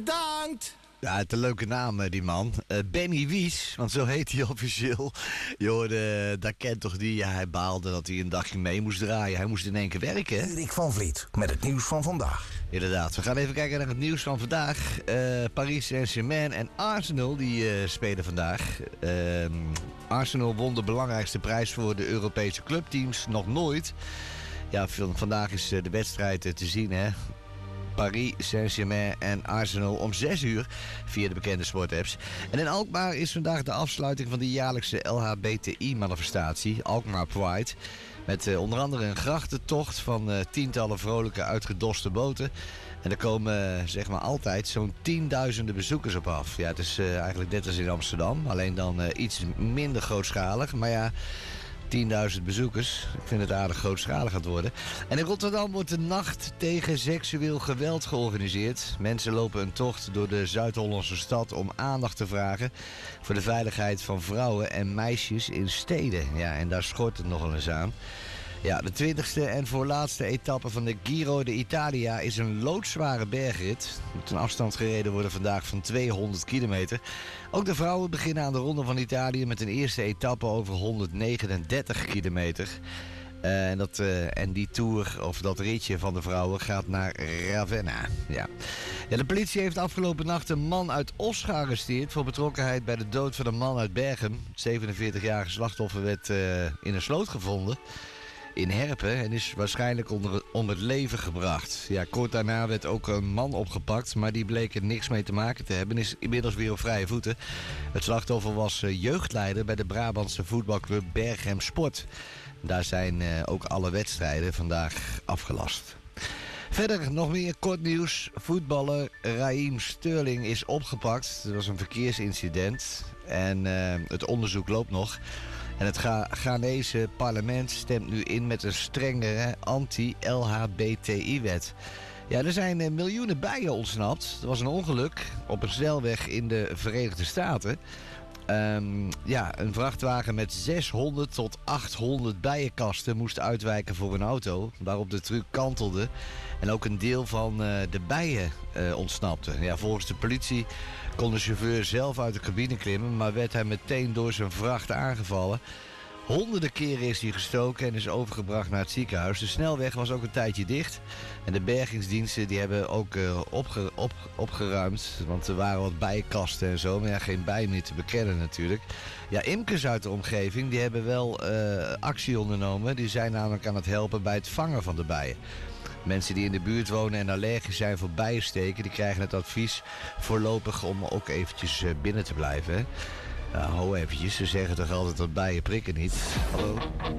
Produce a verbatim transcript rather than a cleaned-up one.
bedankt. Ja, het is een leuke naam, eh, die man. Uh, Benny Wies, want zo heet hij officieel. Je hoorde, dat kent toch die? Ja, hij baalde dat hij een dagje mee moest draaien. Hij moest in één keer werken, hè? Erik van Vliet met het nieuws van vandaag. Inderdaad, we gaan even kijken naar het nieuws van vandaag. Uh, Paris Saint-Germain en Arsenal, die uh, spelen vandaag. Uh, Arsenal won de belangrijkste prijs voor de Europese clubteams nog nooit. Ja, vandaag is de wedstrijd te zien, hè? Paris Saint-Germain en Arsenal om zes uur via de bekende sportapps. En in Alkmaar is vandaag de afsluiting van de jaarlijkse L H B T I-manifestatie, Alkmaar Pride. Met uh, onder andere een grachtentocht van uh, tientallen vrolijke uitgedoste boten. En er komen uh, zeg maar altijd zo'n tienduizenden bezoekers op af. Ja, het is uh, eigenlijk net als in Amsterdam, alleen dan uh, iets minder grootschalig. Maar ja, tienduizend bezoekers. Ik vind het aardig grootschalig gaat worden. En in Rotterdam wordt de nacht tegen seksueel geweld georganiseerd. Mensen lopen een tocht door de Zuid-Hollandse stad om aandacht te vragen voor de veiligheid van vrouwen en meisjes in steden. Ja, en daar schort het nogal eens aan. Ja, de twintigste en voorlaatste etappe van de Giro d'Italia is een loodzware bergrit. Er moet een afstand gereden worden vandaag van tweehonderd kilometer. Ook de vrouwen beginnen aan de Ronde van Italië met een eerste etappe over honderdnegenendertig kilometer. Uh, en, dat, uh, en die tour, of dat ritje van de vrouwen, gaat naar Ravenna. Ja. Ja, de politie heeft afgelopen nacht een man uit Os gearresteerd voor betrokkenheid bij de dood van een man uit Bergen. Het zevenenveertigjarige slachtoffer werd uh, in een sloot gevonden in Herpen en is waarschijnlijk onder, om het leven gebracht. Ja, kort daarna werd ook een man opgepakt, maar die bleek er niks mee te maken te hebben en is inmiddels weer op vrije voeten. Het slachtoffer was uh, jeugdleider bij de Brabantse voetbalclub Berghem Sport. Daar zijn uh, ook alle wedstrijden vandaag afgelast. Verder nog meer kort nieuws. Voetballer Raheem Sterling is opgepakt. Er was een verkeersincident en uh, het onderzoek loopt nog. En het Ga- Ghanese parlement stemt nu in met een strengere anti-L H B T I-wet. Ja, er zijn uh, miljoenen bijen ontsnapt. Er was een ongeluk op een snelweg in de Verenigde Staten. Um, ja, een vrachtwagen met zeshonderd tot achthonderd bijenkasten moest uitwijken voor een auto, waarop de truck kantelde en ook een deel van uh, de bijen uh, ontsnapte. Ja, volgens de politie kon de chauffeur zelf uit de cabine klimmen, maar werd hij meteen door zijn vracht aangevallen. Honderden keren is hij gestoken en is overgebracht naar het ziekenhuis. De snelweg was ook een tijdje dicht. En de bergingsdiensten die hebben ook uh, opge, op, opgeruimd. Want er waren wat bijenkasten en zo. Maar ja, geen bij meer te bekennen natuurlijk. Ja, imkers uit de omgeving die hebben wel uh, actie ondernomen. Die zijn namelijk aan het helpen bij het vangen van de bijen. Mensen die in de buurt wonen en allergisch zijn voor bijensteken, die krijgen het advies voorlopig om ook eventjes uh, binnen te blijven. Hè? Nou, ho eventjes, ze zeggen toch altijd dat bijen prikken niet. Hallo?